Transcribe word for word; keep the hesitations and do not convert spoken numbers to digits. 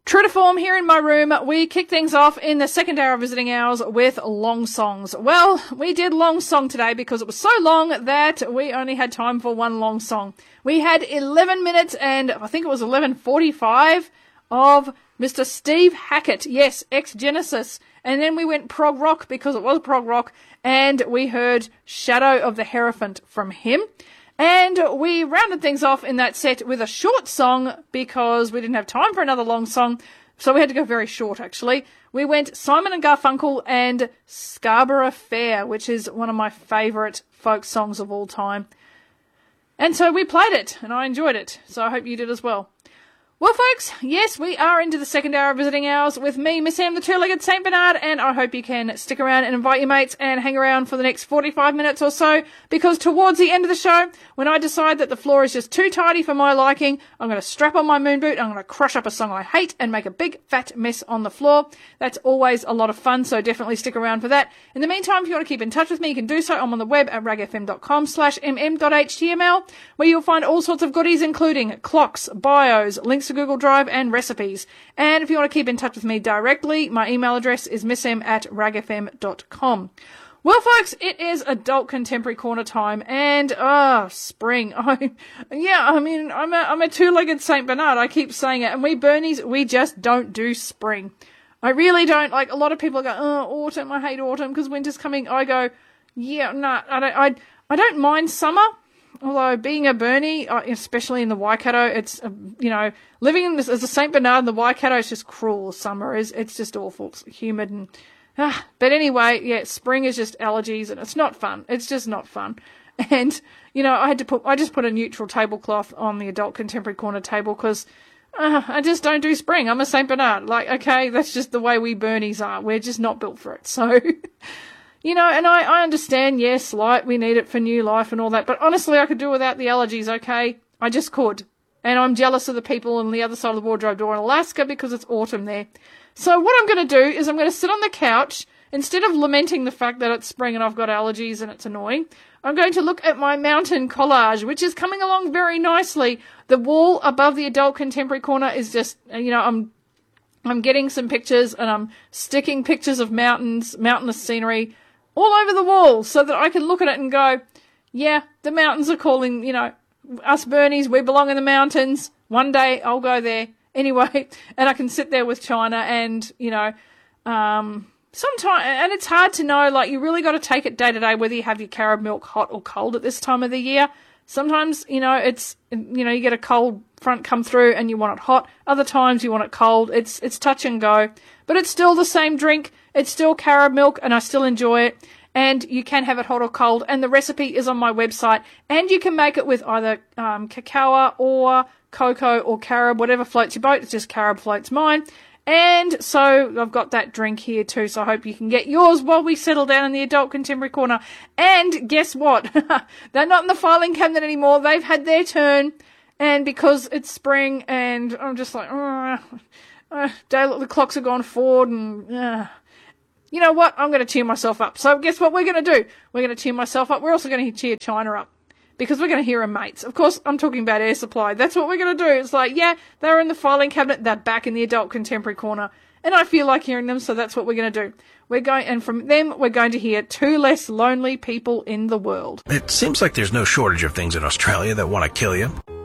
True to form, here in my room, we kick things off in the second hour of Visiting Hours with long songs. Well, we did long song today because it was so long that we only had time for one long song. We had eleven minutes and I think it was eleven forty-five of Mister Steve Hackett, yes, ex-Genesis. And then we went prog rock because it was prog rock, and we heard Shadow of the Hierophant from him. And we rounded things off in that set with a short song because we didn't have time for another long song, so we had to go very short, actually. We went Simon and Garfunkel and Scarborough Fair, which is one of my favourite folk songs of all time. And so we played it, and I enjoyed it, so I hope you did as well. Well, folks, yes, we are into the second hour of Visiting Hours with me, Miss Em, the two-legged Saint Bernard, and I hope you can stick around and invite your mates and hang around for the next forty-five minutes or so, because towards the end of the show, when I decide that the floor is just too tidy for my liking, I'm going to strap on my moon boot, I'm going to crush up a song I hate and make a big fat mess on the floor. That's always a lot of fun, so definitely stick around for that. In the meantime, if you want to keep in touch with me, you can do so. I'm on the web at ragfm.com slash mm.html, where you'll find all sorts of goodies, including clocks, bios, links to Google Drive, and recipes. And if you want to keep in touch with me directly, my email address is missem at ragfm dot com. Well, folks, it is adult contemporary corner time, and ah, oh, spring. I, yeah, I mean, I'm a I'm a two-legged Saint Bernard. I keep saying it, and we Bernies, we just don't do spring. I really don't. Like, a lot of people go, oh, autumn. I hate autumn because winter's coming. I go, yeah, no, nah, I don't. I I don't mind summer. Although, being a Bernie, especially in the Waikato, it's, uh, you know, living in this, as a Saint Bernard in the Waikato is just cruel. Summer is, it's just awful. It's humid and, ah. But anyway, yeah, spring is just allergies and it's not fun. It's just not fun. And, you know, I had to put, I just put a neutral tablecloth on the adult contemporary corner table because uh, I just don't do spring. I'm a Saint Bernard. Like, okay, that's just the way we Bernies are. We're just not built for it. So... You know, and I, I understand, yes, light, we need it for new life and all that, but honestly, I could do without the allergies, okay? I just could. And I'm jealous of the people on the other side of the wardrobe door in Alaska because it's autumn there. So what I'm going to do is I'm going to sit on the couch, instead of lamenting the fact that it's spring and I've got allergies and it's annoying, I'm going to look at my mountain collage, which is coming along very nicely. The wall above the adult contemporary corner is just, you know, I'm I'm getting some pictures and I'm sticking pictures of mountains, mountainous scenery, all over the wall so that I can look at it and go, yeah, the mountains are calling, you know, us Bernies, we belong in the mountains. One day I'll go there anyway. And I can sit there with China and, you know, um, sometimes, and it's hard to know, like, you really got to take it day to day, whether you have your carob milk hot or cold at this time of the year. Sometimes, you know, it's, you know, you get a cold front come through and you want it hot. Other times you want it cold. It's, it's touch and go, but it's still the same drink. It's still carob milk and I still enjoy it. And you can have it hot or cold. And the recipe is on my website. And you can make it with either um, cacao or cocoa or carob, whatever floats your boat. It's just carob floats mine. And so I've got that drink here too. So I hope you can get yours while we settle down in the adult contemporary corner. And guess what? They're not in the filing cabinet anymore. They've had their turn. And because it's spring and I'm just like, oh, uh, day, the clocks are gone forward and... Uh, You know what? I'm going to cheer myself up. So guess what we're going to do? We're going to cheer myself up. We're also going to cheer China up because we're going to hear her mates. Of course, I'm talking about Air Supply. That's what we're going to do. It's like, yeah, they're in the filing cabinet. They're back in the adult contemporary corner. And I feel like hearing them, so that's what we're going to do. We're going, and from them, we're going to hear Two Less Lonely People in the World. It seems like there's no shortage of things in Australia that want to kill you.